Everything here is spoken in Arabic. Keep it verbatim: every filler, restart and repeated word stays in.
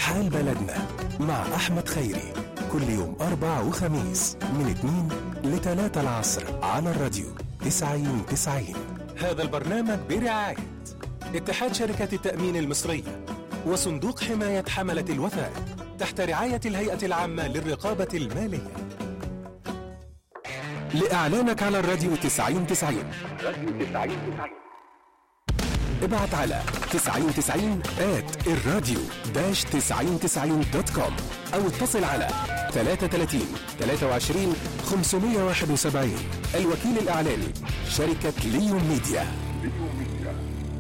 حال بلدنا مع أحمد خيري، كل يوم أربع وخميس من اتنين لتلاتة العصر على الراديو تسعين تسعين. هذا البرنامج برعاية اتحاد شركات التأمين المصرية وصندوق حماية حملة الوثائق تحت رعاية الهيئة العامة للرقابة المالية. لإعلانك على الراديو تسعين تسعين ابعت على تسعين تسعين آت الراديو داش تسعين تسعين دوت كوم أو اتصل على ثلاثة ثلاثين ثلاثة وعشرين خمسمائة وواحد وسبعين. الوكيل الإعلاني شركة ليون ميديا.